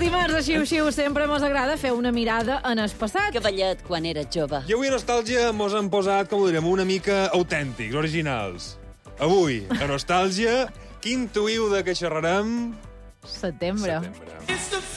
dimarts a Xiu-Xiu sempre mos agrada fer una mirada en el passat. Cavallet, quan eres jove. I avui a Nostàlgia mos han posat, com ho direm, una mica autèntics, originals. Avui, a Nostàlgia, quin intuïu de què xerrarem? Setembre. Setembre.